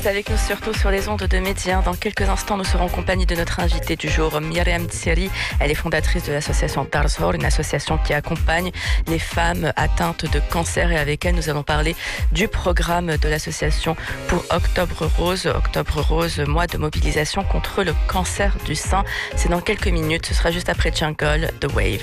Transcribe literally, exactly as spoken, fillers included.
restez avec nous surtout sur les ondes de Média. Dans quelques instants, nous serons en compagnie de notre invitée du jour, Myriam Tseri. Elle est fondatrice de l'association Tarzor, une association qui accompagne les femmes atteintes de cancer. Et avec elle, nous allons parler du programme de l'association pour Octobre Rose. Octobre Rose, mois de mobilisation contre le cancer du sein. C'est dans quelques minutes. Ce sera juste après Jungle, The Wave.